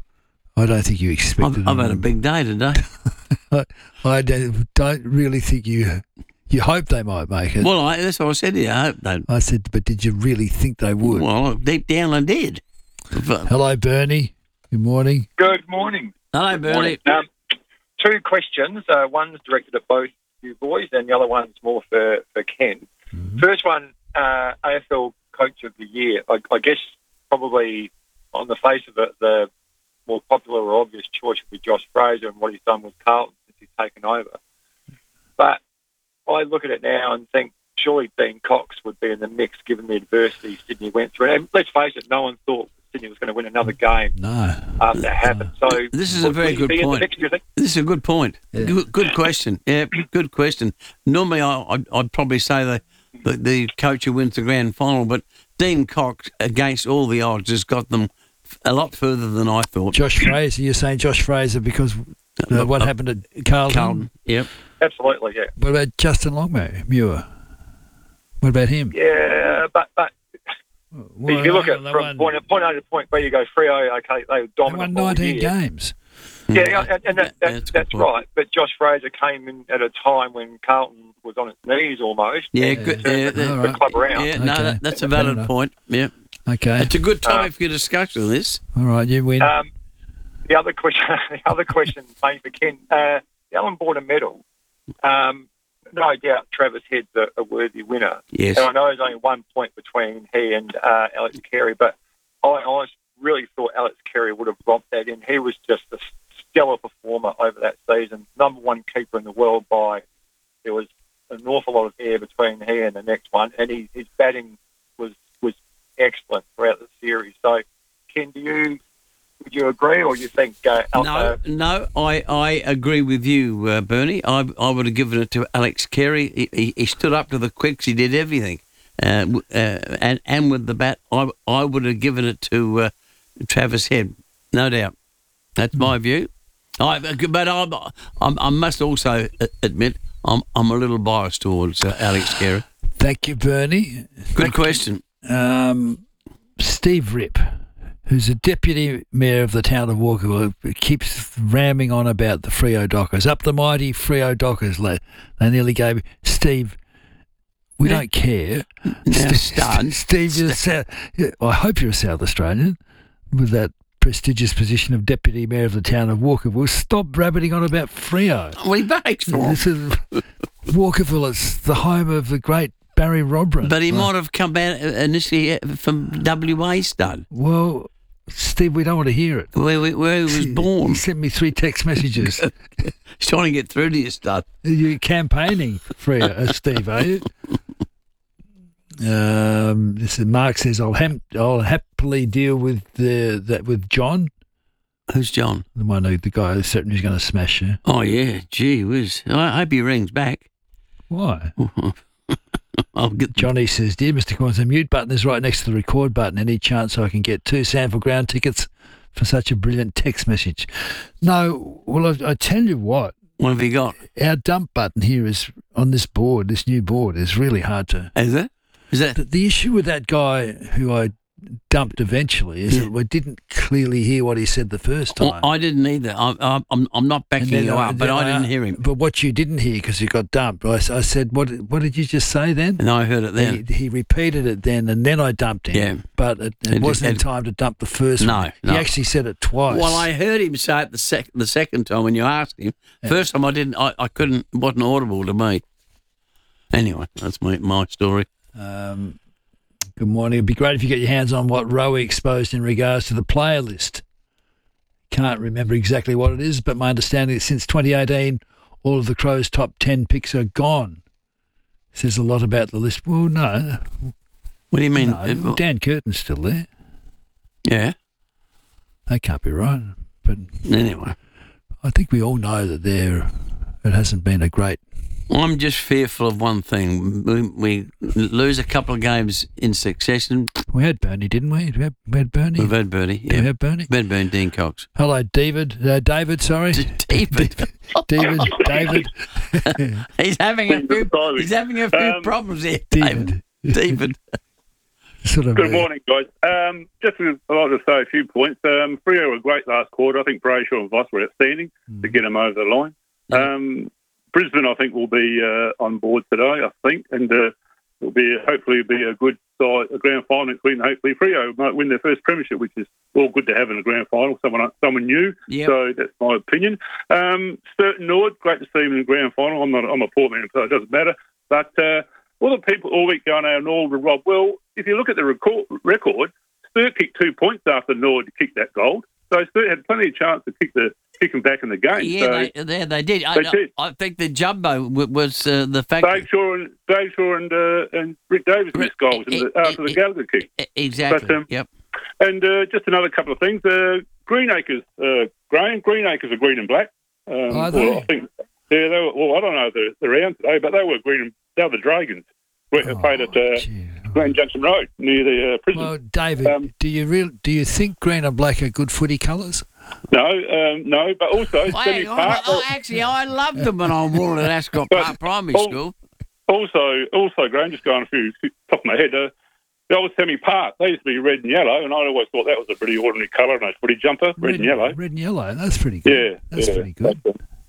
I don't think you expected. I've, I've had a big day today. I, I don't, don't really think you. You hope they might make it. Well, I, that's what I said to you. I hope they. I said, but did you really think they would? Well, deep down, I did. But, hello, Bernie. Good morning. Good morning. Hello, Bernie. Um, two questions. Uh, one's directed at both you boys, and the other one's more for for Ken. Mm-hmm. First one, uh, A F L Coach of the Year. I, I guess probably on the face of it, the more popular or obvious choice would be Josh Fraser and what he's done with Carlton since he's taken over. But I look at it now and think surely Dean Cox would be in the mix given the adversity Sydney went through. And let's face it, no one thought Sydney was going to win another game no. after it happened. So this is a very good point. Mix, this is a good point. Yeah. Good, good question. Yeah, good question. Normally, I, I'd, I'd probably say the, the the coach who wins the grand final, but Dean Cox, against all the odds, has got them a lot further than I thought. Josh Fraser, you're saying Josh Fraser because uh, what uh, happened at Carlton? Carlton, yep. Absolutely, yeah. What about Justin Longmuir? What about him? Yeah, but but well, if you look at no, from won, point, point A to point B, you go Freo, okay, they were dominant. They won nineteen all year. games. Yeah, yeah and, and that, that, yeah, that's, that's right. But Josh Fraser came in at a time when Carlton was on its knees almost. Yeah, good. Yeah, yeah, the right. club around. Yeah, no, okay. that, that's a valid point. Yeah. Okay. It's a good topic um, for discussion, this. All right, you win. Um, the other question, the other question, maybe for Ken, uh, the Allan Border medal. Um, no doubt Travis Head's a, a worthy winner. Yes. And I know there's only one point between he and uh, Alex Carey, but I, I really thought Alex Carey would have romped that in. He was just a stellar performer over that season. Number one keeper in the world by, there was an awful lot of air between he and the next one, and he, his batting was was excellent throughout the series. So, Ken, do you would you agree, or you think? Uh, no, uh, no, I, I agree with you, uh, Bernie. I I would have given it to Alex Carey. He, he, he stood up to the quicks. He did everything, uh, uh, and and with the bat, I I would have given it to uh, Travis Head, no doubt. That's my view. I but I I, I must also admit I'm I'm a little biased towards uh, Alex Carey. Thank you, Bernie. Good Thank question. Um, Steve Ripp, who's a deputy mayor of the town of Walker, keeps ramming on about the Freo Dockers. Up the mighty Freo Dockers. They nearly gave Steve. We yeah. don't care. Now, Steve, Steve you're South, I hope you're a South Australian with that prestigious position of deputy mayor of the town of Walkerville. Stop rabbiting on about Freo. What are you back for? This is Walkerville. It's the home of the great Barry Robran. But he well, might have come out initially from W A stud. Well, Steve, we don't want to hear it. Where, where, where he was born. He sent me three text messages. He's trying to get through to you, stud. You're campaigning for you, uh, Steve, are you? Um, this is Mark says, I'll, ham- I'll happily deal with the, that with John. Who's John? The one who, the guy who's certain who's going to smash you. Oh, yeah. Gee whiz. I hope he rings back. Why? I'll get Johnny says, Dear Mister Corns, the mute button is right next to the record button. Any chance I can get two Sandford Ground tickets for such a brilliant text message? No, well, I, I tell you what. What have you got? Our dump button here is on this board, this new board, is really hard to... Is it? Is that... The, the issue with that guy who I dumped eventually is yeah. that we didn't clearly hear what he said the first time. Well, I didn't either. I, I, I'm I'm not backing you up, but I didn't hear him. But what you didn't hear because you got dumped, I, I said, what what did you just say then? And I heard it then. He, he repeated it then, and then I dumped him. Yeah. But it, it, it wasn't it, in time to dump the first no, one. No, he actually said it twice. Well, I heard him say it the, sec- the second time when you asked him. Yeah. First time I didn't, I, I couldn't, it wasn't audible to me. Anyway, that's my, my story. Um... Good morning. It'd be great if you get your hands on what Rowie exposed in regards to the player list. Can't remember exactly what it is, but my understanding is since twenty eighteen, all of the Crows' top ten picks are gone. Says a lot about the list. Well, no. What do you mean? No, Dan Curtin's still there. Yeah. That can't be right. But anyway, I think we all know that there it hasn't been a great... I'm just fearful of one thing. We, we lose a couple of games in succession. We had Bernie, didn't we? We had, we had Bernie. We've had Bernie. Yeah. Did we have Bernie? We had Bernie Dean Cox. Hello, David. Uh, David, sorry. David. David. David. he's having a few. He's having a few um, problems here. David. David. Sort of Good a, morning, guys. Um, just I'd like to say a few points. Um, Freo were great last quarter. I think Brayshaw and Voss were outstanding mm. to get them over the line. Yeah. Um, Brisbane, I think, will be uh, on board today, I think, and uh, it'll be hopefully be a good side, a grand final next week, and hopefully Freo might win their first premiership, which is all good to have in a grand final, someone someone new. Yep. So that's my opinion. Um, Sturton Nord, great to see him in the grand final. I'm not, I'm a Port man, so it doesn't matter. But uh, all the people all week going out Nord and Rob, well, if you look at the record, record Sturt kicked two points after Nord to kick that goal. So Sturt had plenty of chance to kick the kick them back in the game. Yeah, so they, they, they did. They I, did. I think the jumbo was uh, the fact. Dave Shaw and Dave Shaw and uh, and Rick Davis missed goals in the, after the Gallagher kick. Exactly. But, um, yep. And uh, just another couple of things. Uh, Greenacres, uh, Graham. Greenacres are green and black. Um, are they? Well, I think. Yeah, they were, well, I don't know if they're, they're around today, but they were green. And, they were the Dragons. We oh, played at uh, Glen Junction Road near the uh, prison. Well, David, um, do you real do you think green and black are good footy colours? No, um, no, but also Hey, I, I, actually, I loved them when I wore it at Ascot Park Primary al- School. Also, also, Graham, just going through top of my head, uh, the old Semi Park, they used to be red and yellow, and I always thought that was a pretty ordinary colour in a footy jumper, red, red and yellow. Red and yellow, that's pretty good. Yeah, that's yeah, pretty good.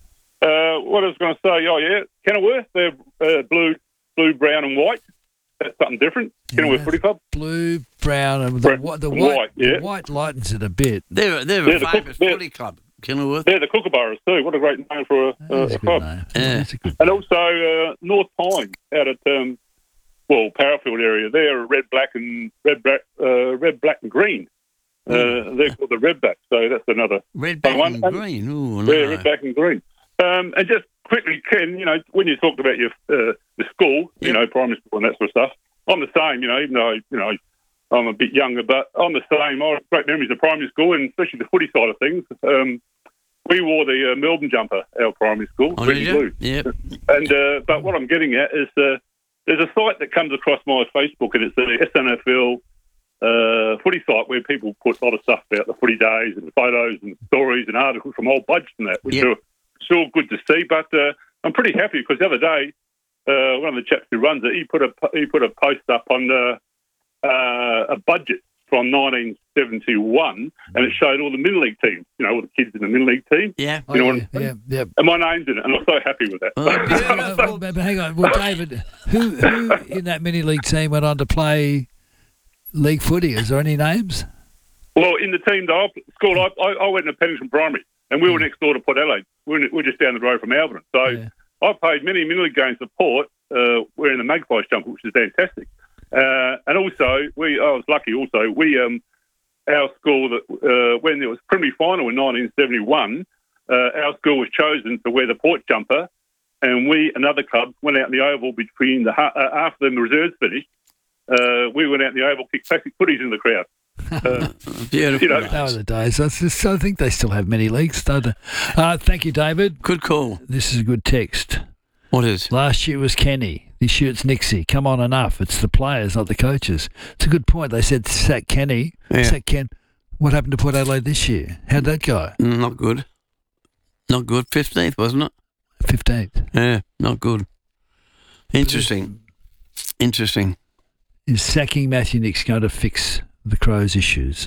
Uh, what I was going to say, oh yeah, Kenilworth, they're uh, blue, blue, brown, and white. That's something different. Kenilworth Yeah, Footy Club. Blue, brown, and the, Brown- the, and white, white, yeah. the white lightens it a bit. They're, they're, They're a the famous cook- they're- footy club, Kenilworth. They're the Kookaburras too. What a great name for a, a, a club. Name. Yeah. That's a good And also uh, North Pine out at um, well Parafield area. They're red, black, and red, black, uh, red, black, and green. Uh, they're called the Redbacks. So that's another Red, black, one. and green. Ooh, no. Yeah, red, black, and green. Um, and just quickly, Ken, you know, when you talked about your uh, the school, you Yep. know, primary school and that sort of stuff, I'm the same. You know, even though you know I'm a bit younger, but I'm the same. I have great memories of primary school, and especially the footy side of things. Um, we wore the uh, Melbourne jumper, our primary school, Oh, red did and you? blue. Yep. And uh, but what I'm getting at is uh, there's a site that comes across my Facebook, and it's the S N F L uh, footy site where people put a lot of stuff about the footy days and photos and stories and articles from old budgets and that, which Yep. are still good to see. But uh, I'm pretty happy because the other day, uh, one of the chaps who runs it, he put a he put a post up on the, uh, a budget from nineteen seventy-one, and it showed all the middle league teams. You know, all the kids in the middle league team. Yeah. Oh, You know yeah, what I'm yeah, saying? yeah. And my name's in it, and I'm so happy with that. Oh, Uh, well, but, but hang on. Well, David, who, who in that mini league team went on to play league footy? Is there any names? Well, in the team that I school, I, I, I went to Pennington Primary, and we were next door to Port Adelaide. We were, we were just down the road from Albion. So Yeah. I played many middle league games for Port, uh, wearing the Magpies jumper, which is fantastic. Uh, and also, we I was lucky. Also, we um, our school, that uh, when there was primary final in nineteen seventy-one, uh, our school was chosen to wear the port jumper, and we and other clubs went out in the oval between the uh, after the reserves finished. Uh, we went out in the oval, kicked plastic footies in the crowd. Uh, Beautiful. You know, That were the days. I, just, I think they still have many leagues, don't they? Uh, thank you, David. Good call. This is a good text. What is? Last year was Kenny. This year it's Nixie. Come on, enough. It's the players, not the coaches. It's a good point. They said sack Kenny. Yeah. Sack Ken. What happened to Port Adelaide this year? How'd that go? Mm, Not good. Not good. fifteenth, wasn't it? fifteenth. Yeah, not good. Interesting. Interesting. Is sacking Matthew Nix going to fix the Crows' issues?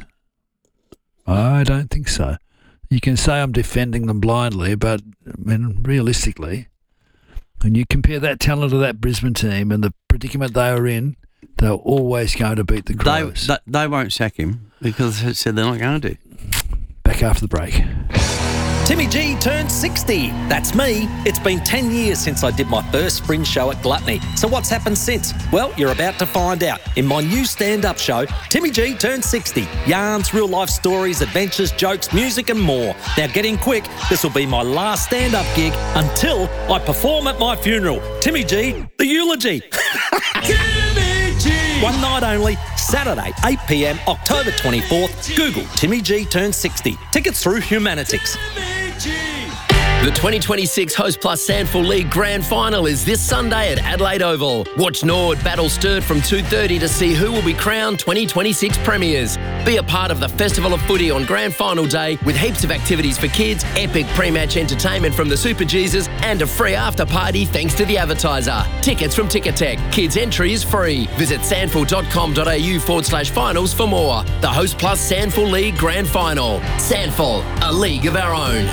I don't think so. You can say I'm defending them blindly, but I mean, realistically, when you compare that talent to that Brisbane team and the predicament they are in, they're always going to beat the They, Crows. they they won't sack him because they said they're not going to. Back after the break. Timmy G turned sixty. That's me. It's been ten years since I did my first fringe show at Gluttony. So what's happened since? Well, you're about to find out in my new stand-up show, Timmy G turned sixty. Yarns, real-life stories, adventures, jokes, music and more. Now get in quick. This will be my last stand-up gig until I perform at my funeral. Timmy G, the eulogy. Timmy G! One night only, Saturday, eight p.m, October twenty-fourth. Google Timmy G turned sixty. Tickets through Humanitics. The twenty twenty-six Host Plus Sandful League Grand Final is this Sunday at Adelaide Oval. Watch Nord battle Sturt from two thirty to see who will be crowned twenty twenty-six premiers. Be a part of the Festival of Footy on Grand Final Day with heaps of activities for kids, epic pre-match entertainment from the Super Jesus and a free after party thanks to the advertiser. Tickets from Ticketek. Kids entry is free. Visit sandful.com.au forward slash finals for more. The Host Plus Sandful League Grand Final. Sandful, a league of our own.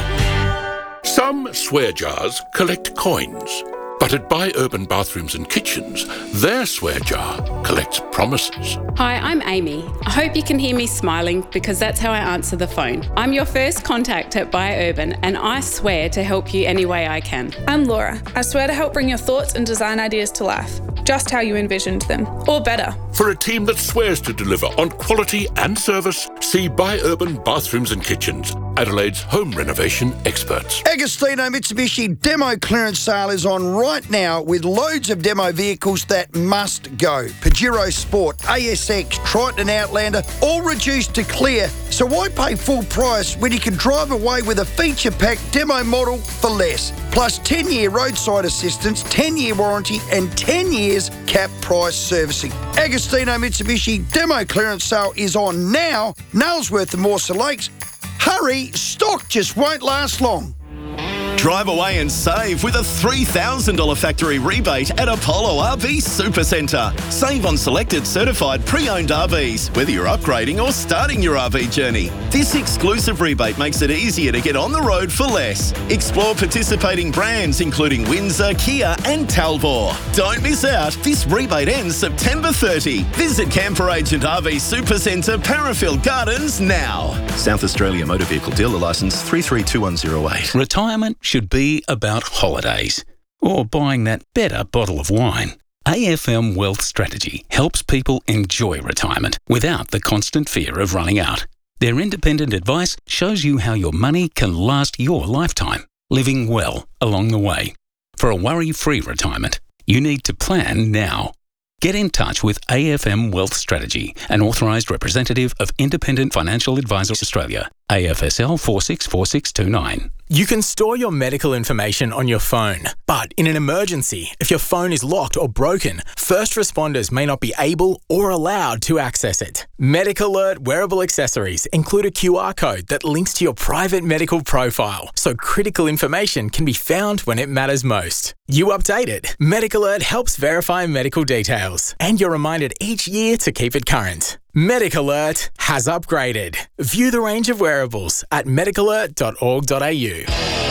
Some swear jars collect coins, but at Buy Urban Bathrooms and Kitchens, their swear jar collects promises. Hi, I'm Amy. I hope you can hear me smiling because that's how I answer the phone. I'm your first contact at Buy Urban and I swear to help you any way I can. I'm Laura. I swear to help bring your thoughts and design ideas to life, just how you envisioned them, or better. For a team that swears to deliver on quality and service, see Buy Urban Bathrooms and Kitchens, Adelaide's home renovation experts. Agostino Mitsubishi demo clearance sale is on right now with loads of demo vehicles that must go. Pajero Sport, A S X, Triton Outlander, all reduced to clear. So why pay full price when you can drive away with a feature-packed demo model for less? Plus ten-year roadside assistance, ten-year warranty and ten years cap price servicing. Agostino Mitsubishi demo clearance sale is on now. Nailsworth and Morsa Lakes. Hurry, stock just won't last long. Drive away and save with a three thousand dollars factory rebate at Apollo R V Supercentre. Save on selected certified pre-owned R Vs, whether you're upgrading or starting your R V journey. This exclusive rebate makes it easier to get on the road for less. Explore participating brands including Windsor, Kia and Talbot. Don't miss out. This rebate ends September thirtieth. Visit Camper Agent R V Supercentre, Parafield Gardens now. South Australia Motor Vehicle Dealer Licence three three two one zero eight. Retirement should be about holidays or buying that better bottle of wine. A F M Wealth Strategy helps people enjoy retirement without the constant fear of running out. Their independent advice shows you how your money can last your lifetime, living well along the way. For a worry-free retirement, you need to plan now. Get in touch with A F M Wealth Strategy, an authorised representative of Independent Financial Advisors Australia, A F S L four six four six two nine. You can store your medical information on your phone, but in an emergency, if your phone is locked or broken, first responders may not be able or allowed to access it. MedicAlert wearable accessories include a Q R code that links to your private medical profile, so critical information can be found when it matters most. You update it. MedicAlert helps verify medical details, and you're reminded each year to keep it current. MedicAlert has upgraded. View the range of wearables at medic alert dot org dot a u.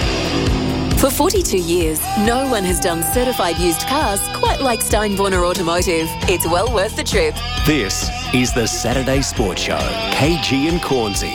For forty-two years, no one has done certified used cars quite like Steinborner Automotive. It's well worth the trip. This is the Saturday Sports Show. K G and Cornsey.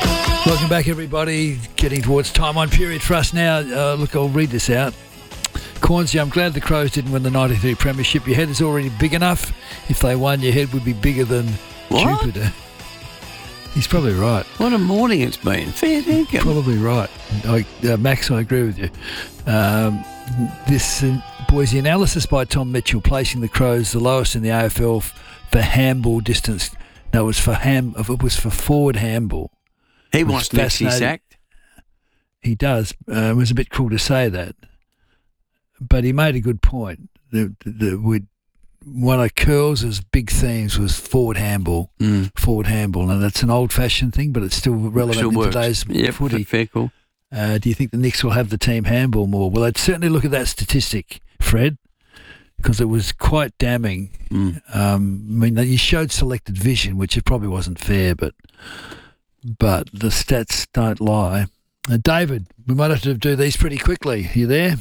Welcome back, everybody. Getting towards time on period for us now. Uh, look, I'll read this out. Cornsey, I'm glad the Crows didn't win the ninety-three premiership. Your head is already big enough. If they won, your head would be bigger than What? Jupiter. He's probably right. What a morning it's been. Fair dinkum. Probably right. I, uh, Max, I agree with you. Um, this, uh, boys, the analysis by Tom Mitchell placing the Crows the lowest in the A F L f- for handball distance. No, it was for ham. It was for forward handball. He It was wants Nixie fascinating. sacked. He does. Uh, it was a bit cruel to say that, but he made a good point. The, the, the, we, one of Curls' big themes was forward handball, Mm. forward handball, and that's an old-fashioned thing, but it's still relevant Still in works. today's Yep, footy. fair call. Uh, do you think the Knicks will have the team handball more? Well, I'd certainly look at that statistic, Fred, because it was quite damning. Mm. Um, I mean, you showed selected vision, which it probably wasn't fair, but but the stats don't lie. Uh, David, we might have to do these pretty quickly. You there?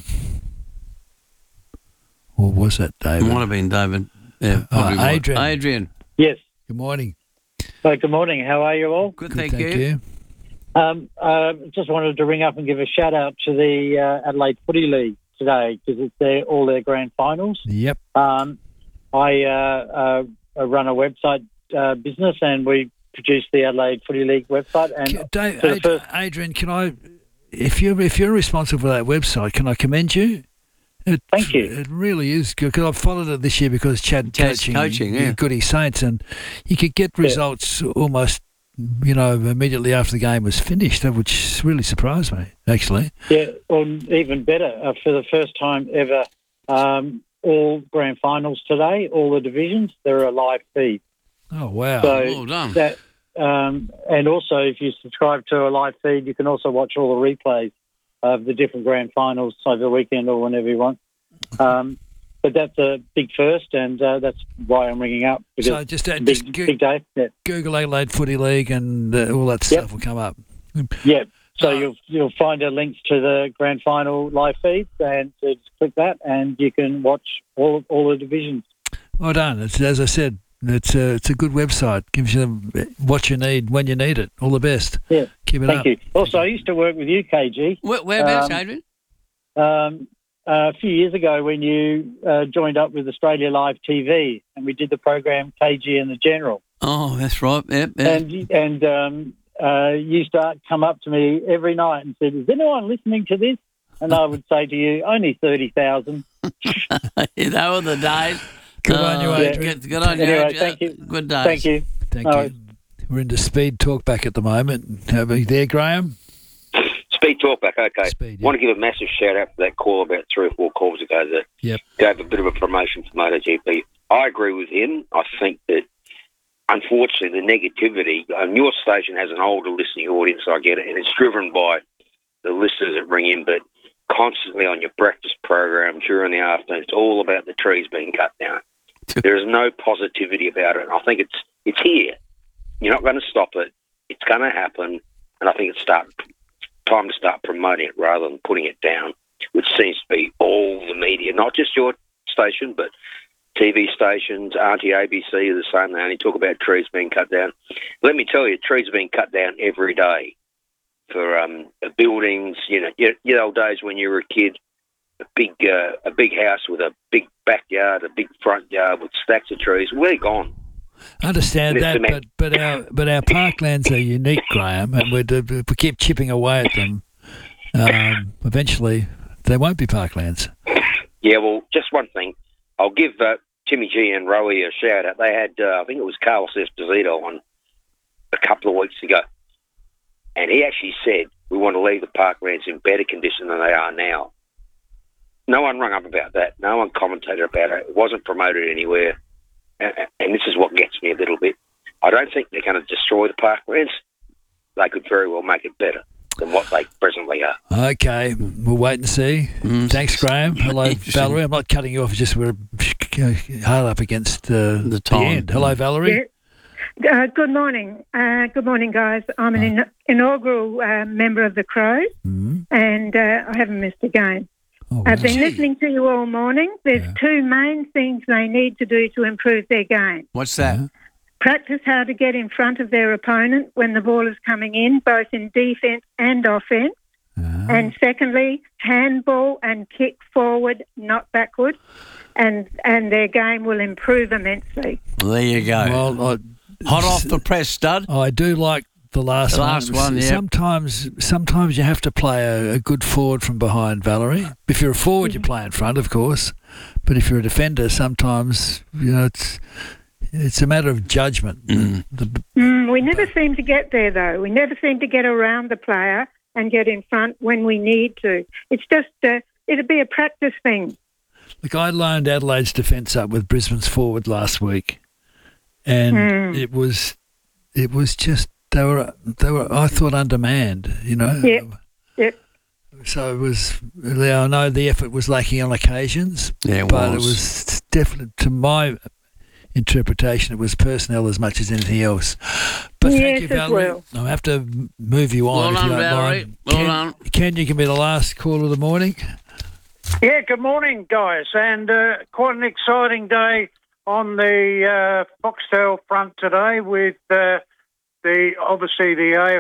Or was that David? It might have been David. Yeah, Uh, probably was. Adrian. Adrian. Yes. Good morning. So good morning. How are you all? Good, Good, thank, you. Um, uh, just wanted to ring up and give a shout out to the uh, Adelaide Footy League today because it's their all their grand finals. Yep. Um, I uh, uh, run a website uh, business and we produce the Adelaide Footy League website. And Can- Dave, for the Ad- first- Adrian, can I, if you're if you're responsible for that website, can I commend you? It, Thank you. It really is good because I've followed it this year because Chad Chad's coaching, coaching, yeah. Goody Saints, and you could get results almost, you know, immediately after the game was finished, which really surprised me, actually. Yeah, or even better, uh, for the first time ever, um, all grand finals today, all the divisions, they're a live feed. Oh wow! So Well done. that, um, and also, if you subscribe to a live feed, you can also watch all the replays of the different grand finals over the weekend or whenever you want. Um, but that's a big first, and uh, that's why I'm ringing up. Because So just, uh, it's a big, just go- big day. Yeah. Google Adelaide Footy League and uh, all that Yep. stuff will come up. Yeah. So Uh, you'll you'll find a link to the grand final live feeds, and uh, just click that, and you can watch all all the divisions. Well done. It's, as I said, it's a, it's a good website. Gives you what you need when you need it. All the best. Yeah. Keep it Thank up. you. Also, I used to work with you, K G. Where, whereabouts, Um, Adrian? Um, uh, a few years ago when you uh, joined up with Australia Live T V, and we did the program K G and the General. Oh, that's right. Yep, yep. And and um, uh, you used to come up to me every night and said, "Is anyone listening to this?" And I would say to you, "Only thirty thousand." That were the days. Good on you, Uh, Adrian. Good, good on you, Anyway, Adrian. thank you. Good days. Thank you. Thank No, you. We're into speed talk back at the moment. Are we there, Graham? Speed talk back, okay. Speed, want to give a massive shout out for that call about three or four calls ago that Yep. gave a bit of a promotion for MotoGP. I agree with him. I think that, unfortunately, the negativity, and your station has an older listening audience, I get it, and it's driven by the listeners that ring in, but constantly on your breakfast program during the afternoon, it's all about the trees being cut down. There is no positivity about it. I think it's it's here. You're not going to stop it. It's going to happen, and I think it's start time to start promoting it rather than putting it down, which seems to be all the media, not just your station, but T V stations, Auntie A B C are the same. They only talk about trees being cut down. Let me tell you, trees are being cut down every day for um, buildings. You know, you, you know, old days when you were a kid, a big uh, a big house with a big backyard, a big front yard with stacks of trees. We're gone. I understand Mister that, Mac- but but our but our parklands are unique, Graham, and we if we keep chipping away at them, um, eventually they won't be parklands. Yeah, well, just one thing. I'll give uh, Timmy G and Rowie a shout out. They had, uh, I think it was Carlos Esposito on a couple of weeks ago, and he actually said we want to leave the parklands in better condition than they are now. No one rung up about that. No one commentated about it. It wasn't promoted anywhere. And, and this is what gets me a little bit. I don't think they're going to destroy the parklands. They could very well make it better than what they presently are. Okay, we'll wait and see. Thanks, Graham. Hello, Valerie. I'm not cutting you off. It's just we're hard up against uh, the, time. end. Hello, Valerie. Uh, good morning. Uh, good morning, guys. I'm an in- inaugural uh, member of the Crows, and uh, I haven't missed a game. I've been listening to you all morning. There's two main things they need to do to improve their game. What's that? Practice how to get in front of their opponent when the ball is coming in, both in defence and offence. Uh-huh. And secondly, handball and kick forward, not backward, and and their game will improve immensely. Well, there you go. Well, I, hot off the press, stud. I do like the last the last one. one. Yeah. Sometimes, sometimes you have to play a, a good forward from behind, Valerie. If you're a forward, you play in front, of course. But if you're a defender, sometimes you know it's it's a matter of judgment. Mm. The, mm, we never seem to get there, though. We never seem to get around the player and get in front when we need to. It's just uh, it'll be a practice thing. Look, I loaned Adelaide's defence up with Brisbane's forward last week, and mm. it was it was just they were they were I thought undermanned, you know. Yep. Yep. So it was. I know the effort was lacking on occasions, yeah, it but was. it was definitely, to my interpretation, it was personnel as much as anything else. But yes, thank you, Valerie. Well. I'll have to move you on Well if done, you don't Valerie. mind. Well Ken, done. Ken, you can be the last call of the morning. Yeah, good morning, guys, and uh, quite an exciting day on the uh, Foxtel front today with uh, the obviously the A F